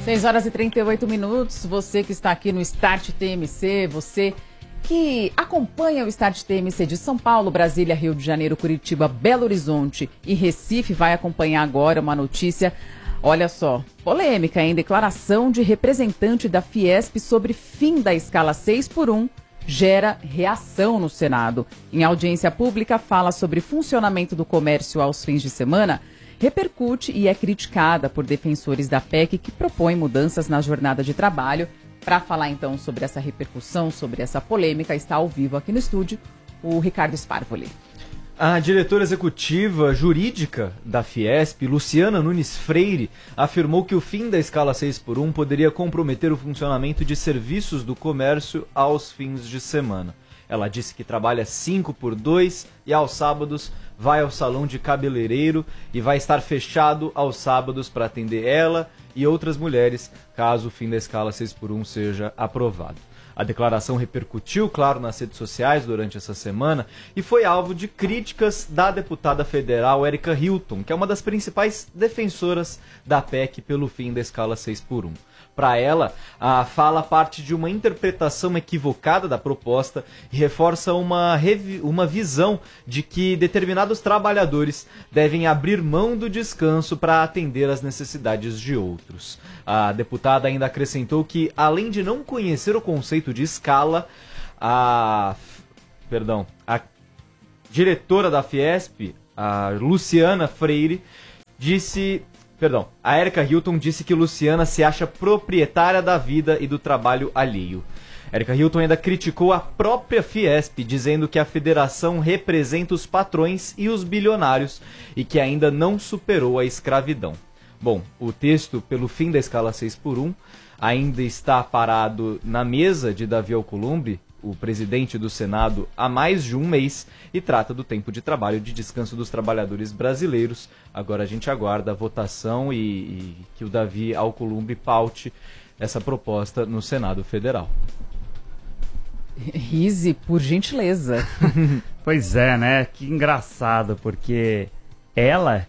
6h38, você que está aqui no Start TMC, você que acompanha o Start TMC de São Paulo, Brasília, Rio de Janeiro, Curitiba, Belo Horizonte e Recife, vai acompanhar agora uma notícia, olha só, polêmica, em declaração de representante da Fiesp sobre fim da escala 6x1, gera reação no Senado. Em audiência pública, fala sobre funcionamento do comércio aos fins de semana, repercute e é criticada por defensores da PEC que propõem mudanças na jornada de trabalho. Para falar então sobre essa repercussão, sobre essa polêmica, está ao vivo aqui no estúdio o Ricardo Sparvoli. A diretora executiva jurídica da Fiesp, Luciana Nunes Freire, afirmou que o fim da escala 6x1 poderia comprometer o funcionamento de serviços do comércio aos fins de semana. Ela disse que trabalha 5x2 e aos sábados vai ao salão de cabeleireiro e vai estar fechado aos sábados para atender ela e outras mulheres, caso o fim da escala 6x1 seja aprovado. A declaração repercutiu, claro, nas redes sociais durante essa semana e foi alvo de críticas da deputada federal Érica Hilton, que é uma das principais defensoras da PEC pelo fim da escala 6x1. Para ela, a fala parte de uma interpretação equivocada da proposta e reforça uma visão de que determinados trabalhadores devem abrir mão do descanso para atender às necessidades de outros. A deputada ainda acrescentou que, além de não conhecer o conceito de escala, a diretora da Fiesp, a Luciana Freire, a Érica Hilton disse que Luciana se acha proprietária da vida e do trabalho alheio. Érica Hilton ainda criticou a própria Fiesp, dizendo que a federação representa os patrões e os bilionários e que ainda não superou a escravidão. Bom, o texto pelo fim da escala 6x1 ainda está parado na mesa de Davi Alcolumbre, o presidente do Senado, há mais de um mês e trata do tempo de trabalho e de descanso dos trabalhadores brasileiros. Agora a gente aguarda a votação e que o Davi Alcolumbre paute essa proposta no Senado Federal. Rise, por gentileza. Pois é, né? Que engraçado, porque ela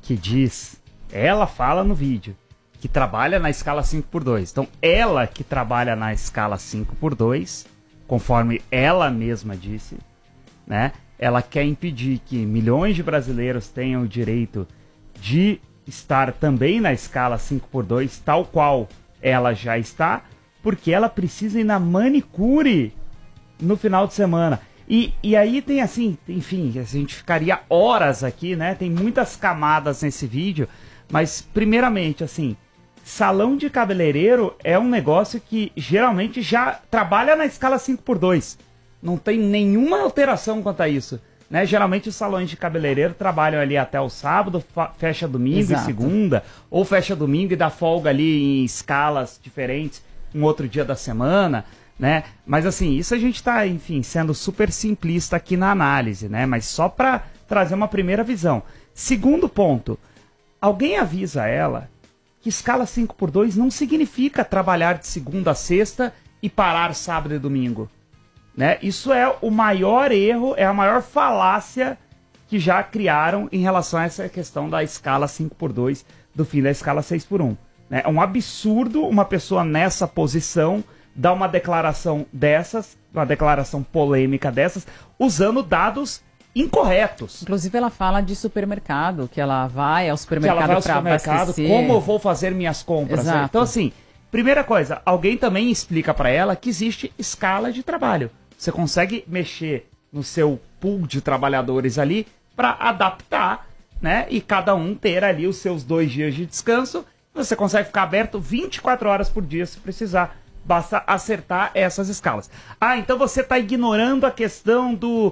fala no vídeo que trabalha na escala 5x2. Então, ela que trabalha na escala 5x2, conforme ela mesma disse, né? Ela quer impedir que milhões de brasileiros tenham o direito de estar também na escala 5x2, tal qual ela já está, porque ela precisa ir na manicure no final de semana. E aí tem assim, enfim, a gente ficaria horas aqui, né? Tem muitas camadas nesse vídeo, mas primeiramente, assim, salão de cabeleireiro é um negócio que geralmente já trabalha na escala 5x2. Não tem nenhuma alteração quanto a isso, né? Geralmente os salões de cabeleireiro trabalham ali até o sábado, fecha domingo e segunda, ou fecha domingo e dá folga ali em escalas diferentes, um outro dia da semana, né? Mas assim, isso a gente tá, enfim, sendo super simplista aqui na análise, né? Mas só para trazer uma primeira visão. Segundo ponto, alguém avisa ela que escala 5x2 não significa trabalhar de segunda a sexta e parar sábado e domingo, né? Isso é o maior erro, é a maior falácia que já criaram em relação a essa questão da escala 5x2, do fim da escala 6x1. Né? É um absurdo uma pessoa nessa posição dar uma declaração dessas, uma declaração polêmica dessas, usando dados incorretos. Inclusive ela fala de supermercado, que ela vai ao supermercado para abastecer. Como eu vou fazer minhas compras. Exato. Então assim, primeira coisa, alguém também explica para ela que existe escala de trabalho. Você consegue mexer no seu pool de trabalhadores ali para adaptar, né? E cada um ter ali os seus 2 dias de descanso. Você consegue ficar aberto 24 horas por dia se precisar. Basta acertar essas escalas. Ah, então você está ignorando a questão do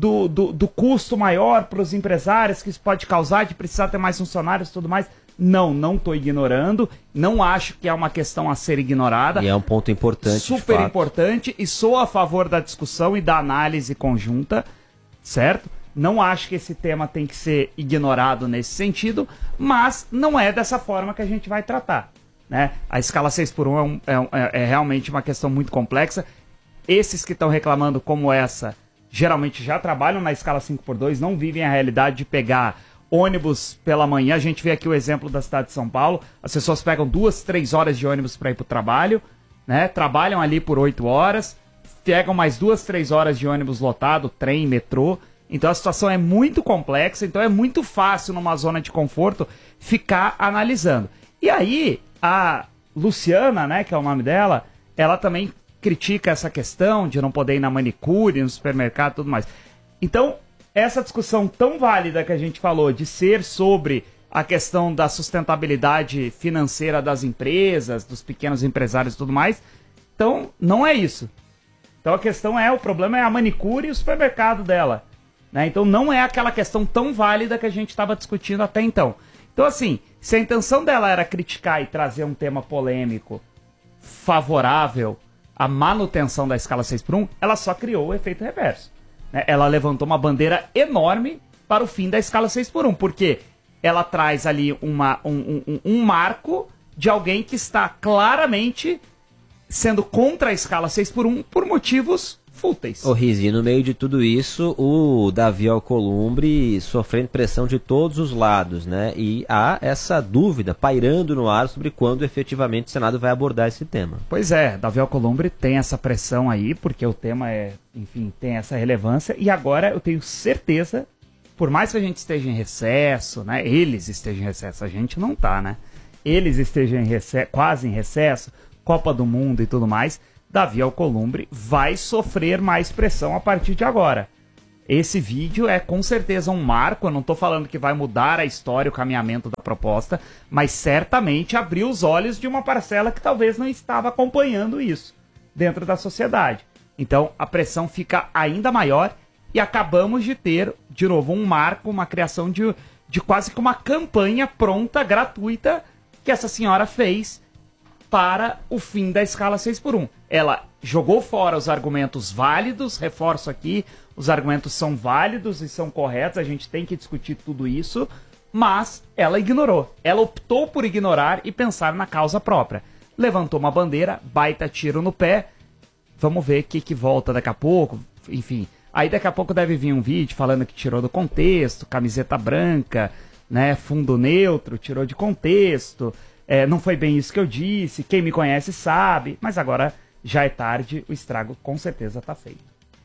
custo maior para os empresários que isso pode causar, de precisar ter mais funcionários e tudo mais. Não estou ignorando. Não acho que é uma questão a ser ignorada. E é um ponto importante. Super importante. E sou a favor da discussão e da análise conjunta, certo? Não acho que esse tema tem que ser ignorado nesse sentido, mas não é dessa forma que a gente vai tratar. Né? A escala 6x1 é realmente uma questão muito complexa. Esses que estão reclamando como essa, geralmente já trabalham na escala 5x2, não vivem a realidade de pegar ônibus pela manhã, a gente vê aqui o exemplo da cidade de São Paulo, as pessoas pegam 2, 3 horas de ônibus para ir para o trabalho, né? Trabalham ali por 8 horas, pegam mais 2, 3 horas de ônibus lotado, trem, metrô. Então a situação é muito complexa, então é muito fácil numa zona de conforto ficar analisando. E aí, a Luciana, né, que é o nome dela, ela também critica essa questão de não poder ir na manicure, no supermercado e tudo mais. Então, essa discussão tão válida que a gente falou de ser sobre a questão da sustentabilidade financeira das empresas, dos pequenos empresários e tudo mais, então não é isso. Então a questão o problema é a manicure e o supermercado dela. Né? Então não é aquela questão tão válida que a gente estava discutindo até então. Então assim, se a intenção dela era criticar e trazer um tema polêmico favorável à manutenção da escala 6x1, ela só criou o efeito reverso. Né? Ela levantou uma bandeira enorme para o fim da escala 6x1, porque ela traz ali um marco de alguém que está claramente sendo contra a escala 6x1 por motivos fúteis. Ô Rizzi, no meio de tudo isso, o Davi Alcolumbre sofrendo pressão de todos os lados, né? E há essa dúvida pairando no ar sobre quando efetivamente o Senado vai abordar esse tema. Pois é, Davi Alcolumbre tem essa pressão aí, porque o tema enfim, tem essa relevância, e agora eu tenho certeza, por mais que a gente esteja em recesso, né? Eles estejam em recesso, a gente não tá, né? Eles estejam em recesso, quase em recesso, Copa do Mundo e tudo mais, Davi Alcolumbre vai sofrer mais pressão a partir de agora. Esse vídeo é com certeza um marco, eu não estou falando que vai mudar a história, o caminhamento da proposta, mas certamente abriu os olhos de uma parcela que talvez não estava acompanhando isso dentro da sociedade. Então a pressão fica ainda maior e acabamos de ter, de novo, um marco, uma criação de quase que uma campanha pronta, gratuita, que essa senhora fez para o fim da escala 6x1. Ela jogou fora os argumentos válidos, reforço aqui, os argumentos são válidos e são corretos, a gente tem que discutir tudo isso, mas ela ignorou. Ela optou por ignorar e pensar na causa própria. Levantou uma bandeira, baita tiro no pé, vamos ver o que volta daqui a pouco, enfim. Aí daqui a pouco deve vir um vídeo falando que tirou do contexto, camiseta branca, né, fundo neutro, tirou de contexto, não foi bem isso que eu disse, quem me conhece sabe, mas agora já é tarde, o estrago com certeza está feito.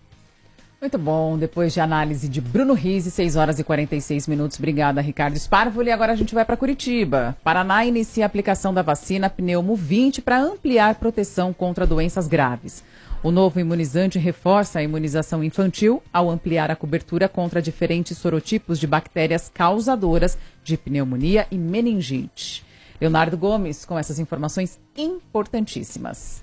Muito bom, depois de análise de Bruno Rizzi, 6 horas e 46 minutos. Obrigada, Ricardo Sparvoli. Agora a gente vai para Curitiba. Paraná inicia a aplicação da vacina Pneumo 20 para ampliar proteção contra doenças graves. O novo imunizante reforça a imunização infantil ao ampliar a cobertura contra diferentes sorotipos de bactérias causadoras de pneumonia e meningite. Leonardo Gomes com essas informações importantíssimas.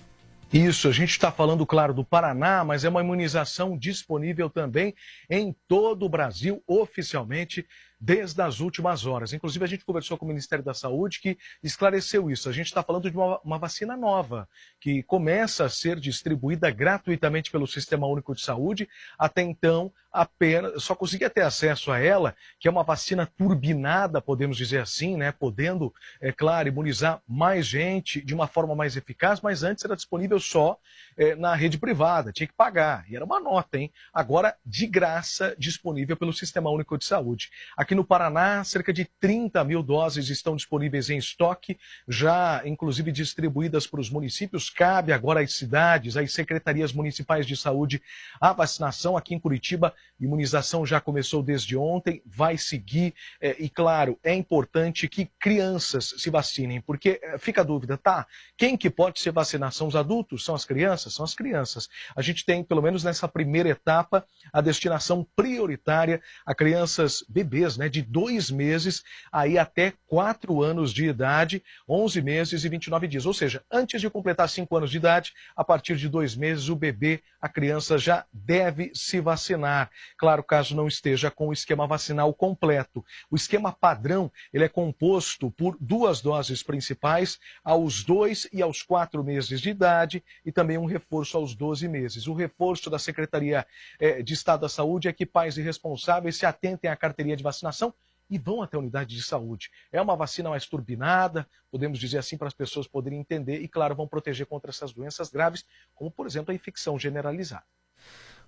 Isso, a gente está falando, claro, do Paraná, mas é uma imunização disponível também em todo o Brasil, oficialmente, desde as últimas horas. Inclusive, a gente conversou com o Ministério da Saúde que esclareceu isso. A gente está falando de uma vacina nova, que começa a ser distribuída gratuitamente pelo Sistema Único de Saúde. Até então, apenas só conseguia ter acesso a ela, que é uma vacina turbinada, podemos dizer assim, né? Podendo, é claro, imunizar mais gente de uma forma mais eficaz, mas antes era disponível só na rede privada, tinha que pagar. E era uma nota, hein? Agora, de graça, disponível pelo Sistema Único de Saúde. Aqui no Paraná, cerca de 30 mil doses estão disponíveis em estoque, já inclusive distribuídas para os municípios. Cabe agora às cidades, às secretarias municipais de saúde, a vacinação. Aqui em Curitiba, a imunização já começou desde ontem, vai seguir. E claro, é importante que crianças se vacinem, porque fica a dúvida, tá? Quem que pode ser vacinado? São os adultos? São as crianças? São as crianças. A gente tem, pelo menos nessa primeira etapa, a destinação prioritária a crianças bebês, né, de 2 meses aí até 4 anos de idade, 11 meses e 29 dias. Ou seja, antes de completar 5 anos de idade, a partir de 2 meses, o bebê, a criança já deve se vacinar. Claro, caso não esteja com o esquema vacinal completo. O esquema padrão, ele é composto por 2 doses principais aos 2 e aos 4 meses de idade e também um reforço aos 12 meses. O reforço da Secretaria de Estado da Saúde é que pais e responsáveis se atentem à carteirinha de vacinação e vão até a unidade de saúde. É uma vacina mais turbinada, podemos dizer assim, para as pessoas poderem entender e, claro, vão proteger contra essas doenças graves, como, por exemplo, a infecção generalizada.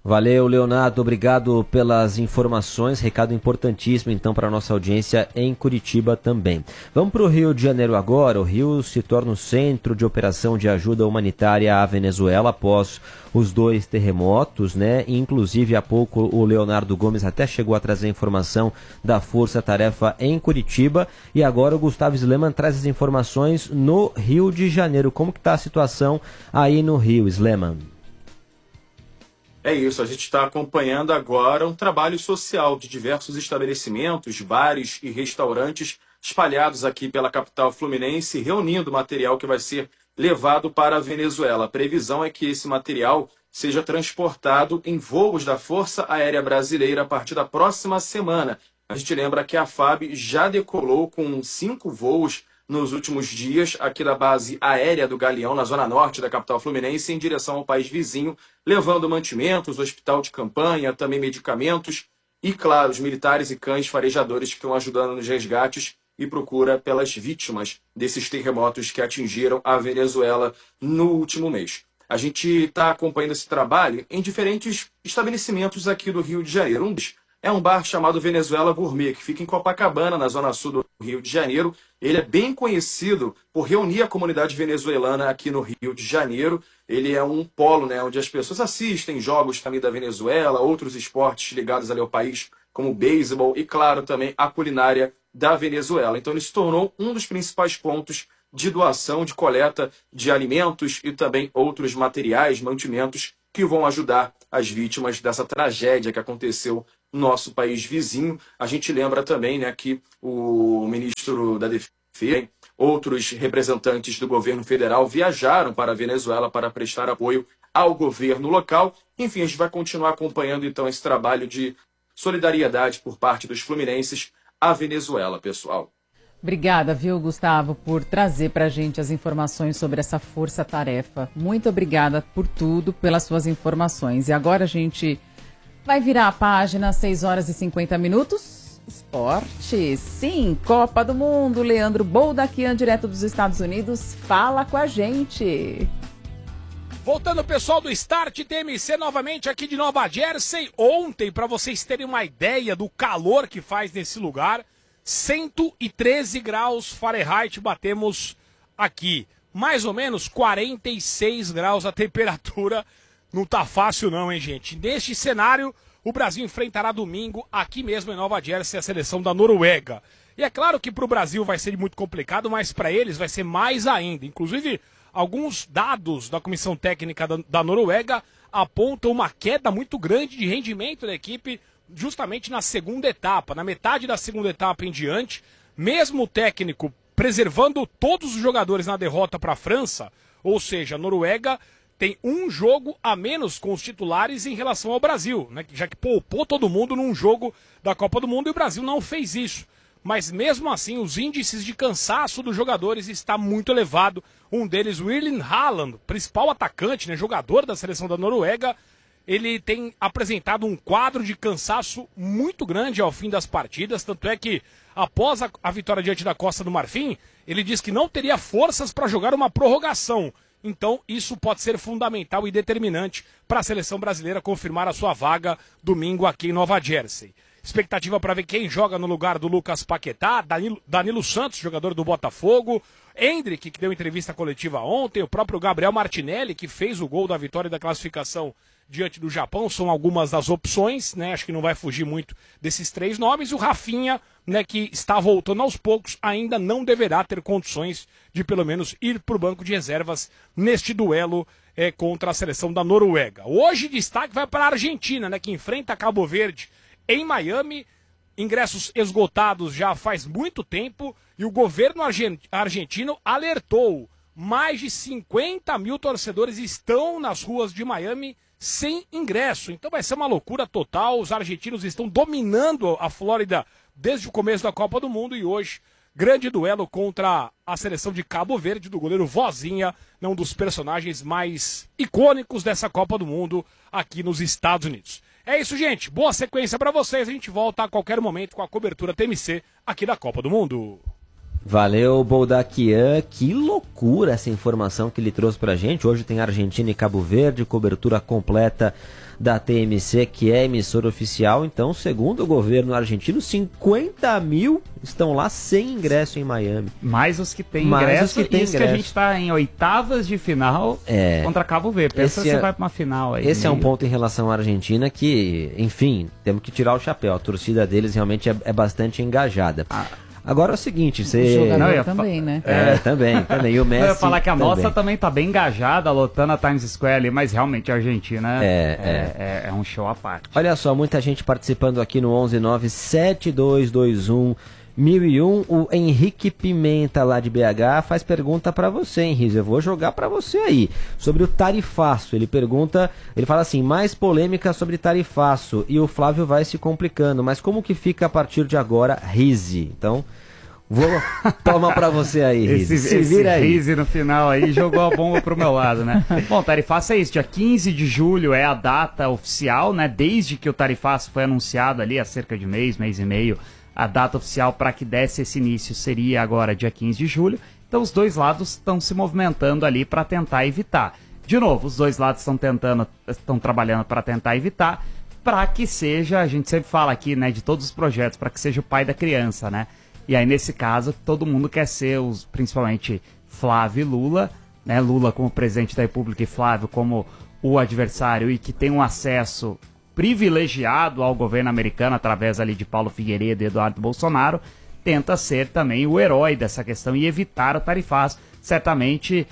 Valeu, Leonardo, obrigado pelas informações, recado importantíssimo então para a nossa audiência em Curitiba também. Vamos para o Rio de Janeiro agora. O Rio se torna o centro de operação de ajuda humanitária à Venezuela após os 2 terremotos, né? Inclusive há pouco o Leonardo Gomes até chegou a trazer informação da Força Tarefa em Curitiba e agora o Gustavo Sleman traz as informações no Rio de Janeiro. Como que está a situação aí no Rio, Sleman? É isso, a gente está acompanhando agora um trabalho social de diversos estabelecimentos, bares e restaurantes espalhados aqui pela capital fluminense, reunindo material que vai ser levado para a Venezuela. A previsão é que esse material seja transportado em voos da Força Aérea Brasileira a partir da próxima semana. A gente lembra que a FAB já decolou com 5 voos nos últimos dias, aqui da base aérea do Galeão, na zona norte da capital fluminense, em direção ao país vizinho, levando mantimentos, hospital de campanha, também medicamentos e, claro, os militares e cães farejadores que estão ajudando nos resgates e procura pelas vítimas desses terremotos que atingiram a Venezuela no último mês. A gente está acompanhando esse trabalho em diferentes estabelecimentos aqui do Rio de Janeiro. Um deles é um bar chamado Venezuela Gourmet, que fica em Copacabana, na zona sul do Rio de Janeiro. Ele é bem conhecido por reunir a comunidade venezuelana aqui no Rio de Janeiro. Ele é um polo, né, onde as pessoas assistem jogos também da Venezuela, outros esportes ligados ali ao país, como o beisebol e, claro, também a culinária da Venezuela. Então ele se tornou um dos principais pontos de doação, de coleta de alimentos e também outros materiais, mantimentos que vão ajudar as vítimas dessa tragédia que aconteceu no nosso país vizinho. A gente lembra também, né, que o ministro da Defesa, outros representantes do governo federal viajaram para a Venezuela para prestar apoio ao governo local. Enfim, a gente vai continuar acompanhando então esse trabalho de solidariedade por parte dos fluminenses à Venezuela, pessoal. Obrigada, viu, Gustavo, por trazer para a gente as informações sobre essa força-tarefa. Muito obrigada por tudo, pelas suas informações. E agora a gente vai virar a página, 6 horas e 50 minutos. Esporte, sim, Copa do Mundo. Leandro Boldaquian, direto dos Estados Unidos, fala com a gente. Voltando, pessoal do Start TMC novamente aqui de Nova Jersey. Ontem, para vocês terem uma ideia do calor que faz nesse lugar, 113 graus Fahrenheit batemos aqui. Mais ou menos 46 graus a temperatura. Não tá fácil não, hein, gente? Neste cenário, o Brasil enfrentará domingo, aqui mesmo em Nova Jersey, a seleção da Noruega. E é claro que para o Brasil vai ser muito complicado, mas para eles vai ser mais ainda. Inclusive, alguns dados da comissão técnica da Noruega apontam uma queda muito grande de rendimento da equipe justamente na segunda etapa, na metade da segunda etapa em diante. Mesmo o técnico preservando todos os jogadores na derrota para a França, ou seja, a Noruega tem um jogo a menos com os titulares em relação ao Brasil, né? Já que poupou todo mundo num jogo da Copa do Mundo e o Brasil não fez isso. Mas mesmo assim, os índices de cansaço dos jogadores está muito elevado. Um deles, o Erling Haaland, principal atacante, né, jogador da seleção da Noruega, ele tem apresentado um quadro de cansaço muito grande ao fim das partidas, tanto é que após a vitória diante da Costa do Marfim, ele diz que não teria forças para jogar uma prorrogação. Então isso pode ser fundamental e determinante para a seleção brasileira confirmar a sua vaga domingo aqui em Nova Jersey. Expectativa para ver quem joga no lugar do Lucas Paquetá, Danilo Santos, jogador do Botafogo, Endrick, que deu entrevista coletiva ontem, o próprio Gabriel Martinelli, que fez o gol da vitória e da classificação diante do Japão, são algumas das opções, né? Acho que não vai fugir muito desses 3 nomes. O Rafinha, né, que está voltando aos poucos, ainda não deverá ter condições de pelo menos ir para o banco de reservas neste duelo contra a seleção da Noruega. Hoje destaque vai para a Argentina, né, que enfrenta Cabo Verde em Miami. Ingressos esgotados já faz muito tempo e o governo argentino alertou. Mais de 50 mil torcedores estão nas ruas de Miami sem ingresso. Então vai ser uma loucura total. Os argentinos estão dominando a Flórida desde o começo da Copa do Mundo e hoje, grande duelo contra a seleção de Cabo Verde, do goleiro Vozinha, um dos personagens mais icônicos dessa Copa do Mundo aqui nos Estados Unidos. É isso, gente. Boa sequência para vocês. A gente volta a qualquer momento com a cobertura TMC aqui da Copa do Mundo. Valeu, Boldaquian. Que loucura essa informação que ele trouxe pra gente. Hoje tem Argentina e Cabo Verde, cobertura completa da TMC, que é emissora oficial. Então, segundo o governo argentino, 50 mil estão lá sem ingresso em Miami. Mais os que têm ingresso. Que a gente está em oitavas de final contra Cabo Verde. Pensa se vai para uma final aí. Esse é um ponto em relação à Argentina que, enfim, temos que tirar o chapéu. A torcida deles realmente é bastante engajada. Agora é o seguinte, você... O jogador também, né? Também. E o Messi eu ia falar que a também. nossa também tá bem engajada, lotando a Times Square ali, mas realmente a Argentina é um show à parte. Olha só, muita gente participando aqui no 11972211001. O Henrique Pimenta, lá de BH, faz pergunta pra você, hein, Riz? Eu vou jogar pra você aí, sobre o tarifaço. Ele fala assim, mais polêmica sobre tarifaço, e o Flávio vai se complicando, mas como que fica a partir de agora, Riz? Então, vou tomar pra você aí, Riz. Se vira aí. Riz no final aí jogou a bomba pro meu lado, né? Bom, tarifaço é isso, dia 15 de julho é a data oficial, né? Desde que o tarifaço foi anunciado ali há cerca de mês e meio, a data oficial para que desse esse início seria agora dia 15 de julho. Então os dois lados estão se movimentando ali para tentar evitar. De novo, os dois lados estão trabalhando para tentar evitar, para que seja, a gente sempre fala aqui, né, de todos os projetos, para que seja o pai da criança, né? E aí nesse caso, todo mundo quer ser, principalmente Flávio e Lula, né? Lula como presidente da República e Flávio como o adversário e que tem um acesso privilegiado ao governo americano através ali de Paulo Figueiredo e Eduardo Bolsonaro, tenta ser também o herói dessa questão e evitar o tarifaço. Certamente,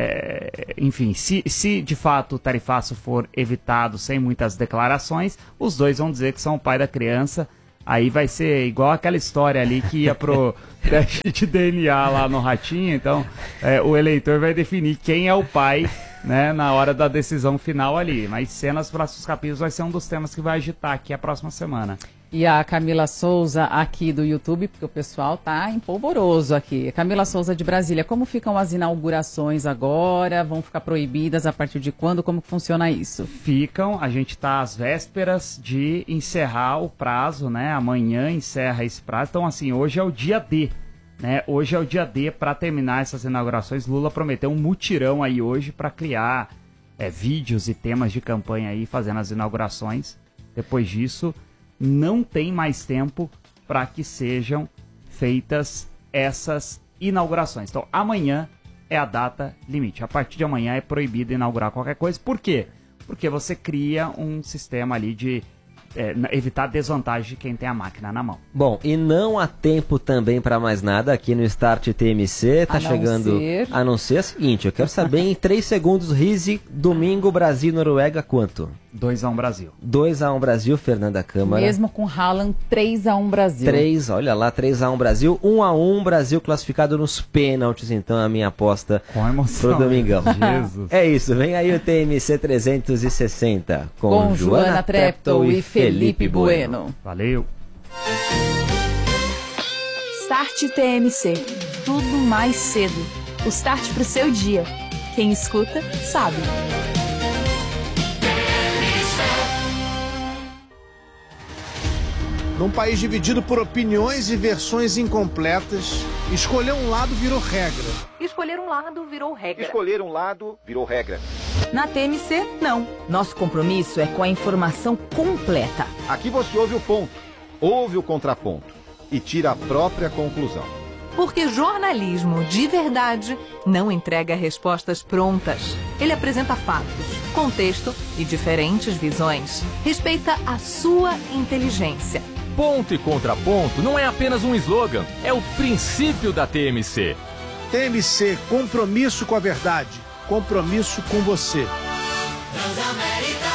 enfim, se de fato o tarifaço for evitado sem muitas declarações, os dois vão dizer que são o pai da criança. Aí vai ser igual aquela história ali que ia pro teste de DNA lá no Ratinho. Então, o eleitor vai definir quem é o pai, né, na hora da decisão final ali. Mas cenas nos próximos capítulos vai ser um dos temas que vai agitar aqui a próxima semana. E a Camila Souza aqui do YouTube, porque o pessoal tá empolvoroso aqui. Camila Souza de Brasília, como ficam as inaugurações agora? Vão ficar proibidas a partir de quando? Como que funciona isso? Ficam, a gente tá às vésperas de encerrar o prazo, né? Amanhã encerra esse prazo. Então, assim, hoje é o dia D, né? Hoje é o dia D para terminar essas inaugurações. Lula prometeu um mutirão aí hoje para criar vídeos e temas de campanha aí fazendo as inaugurações. Depois disso, não tem mais tempo para que sejam feitas essas inaugurações. Então, amanhã é a data limite. A partir de amanhã é proibido inaugurar qualquer coisa. Por quê? Porque você cria um sistema ali de evitar a desvantagem de quem tem a máquina na mão. Bom, e não há tempo também para mais nada aqui no Start TMC. Tá chegando a não ser o seguinte, eu quero saber em 3 segundos, Rizzi, domingo, Brasil, Noruega, quanto? 2-1 Brasil. 2-1 Brasil, Fernanda Câmara. Mesmo com Haaland, 3-1 Brasil. olha lá, 3-1 Brasil, 1-1 Brasil classificado nos pênaltis, então a minha aposta com emoção, pro domingão. Jesus. É isso, vem aí o TMC 360 com Joana Treptow e Felipe Bueno. Valeu. Start TMC. Tudo mais cedo. O start pro seu dia. Quem escuta, sabe. Num país dividido por opiniões e versões incompletas, escolher um lado virou regra. Escolher um lado virou regra. Escolher um lado virou regra. Na TMC, não. Nosso compromisso é com a informação completa. Aqui você ouve o ponto, ouve o contraponto e tira a própria conclusão. Porque jornalismo de verdade não entrega respostas prontas. Ele apresenta fatos, contexto e diferentes visões. Respeita a sua inteligência. Ponto e contraponto não é apenas um slogan, é o princípio da TMC. TMC, compromisso com a verdade, compromisso com você. Transamérica,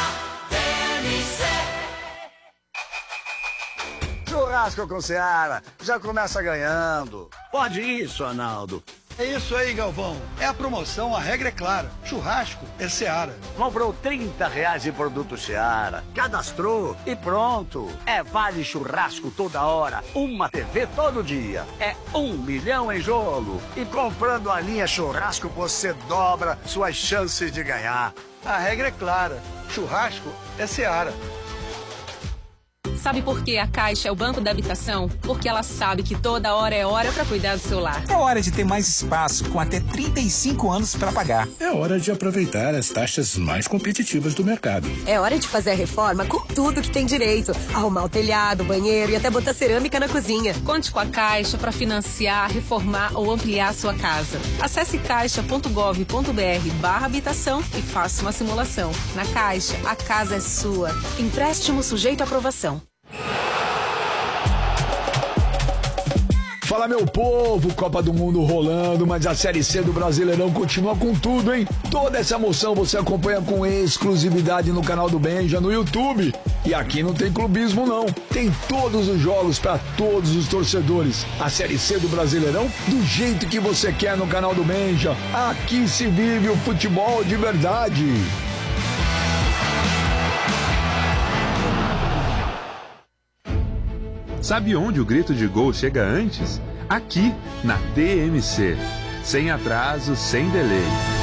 TMC. Churrasco com Seara, já começa ganhando. Pode isso, Arnaldo. É isso aí, Galvão. É a promoção, a regra é clara. Churrasco é Seara. Comprou R$30 de produto Seara, cadastrou e pronto. É vale churrasco toda hora, uma TV todo dia. É 1 milhão em jogo. E comprando a linha churrasco, você dobra suas chances de ganhar. A regra é clara. Churrasco é Seara. Sabe por que a Caixa é o banco da habitação? Porque ela sabe que toda hora é hora para cuidar do seu lar. É hora de ter mais espaço, com até 35 anos para pagar. É hora de aproveitar as taxas mais competitivas do mercado. É hora de fazer a reforma com tudo que tem direito. Arrumar o telhado, o banheiro e até botar cerâmica na cozinha. Conte com a Caixa para financiar, reformar ou ampliar a sua casa. Acesse caixa.gov.br/habitação e faça uma simulação. Na Caixa, a casa é sua. Empréstimo sujeito à aprovação. Fala, meu povo, Copa do Mundo rolando, mas a Série C do Brasileirão continua com tudo, hein? Toda essa emoção você acompanha com exclusividade no canal do Benja, no YouTube. E aqui não tem clubismo, não. Tem todos os jogos para todos os torcedores. A Série C do Brasileirão, do jeito que você quer no canal do Benja. Aqui se vive o futebol de verdade. Sabe onde o grito de gol chega antes? Aqui, na TMC. Sem atraso, sem delay.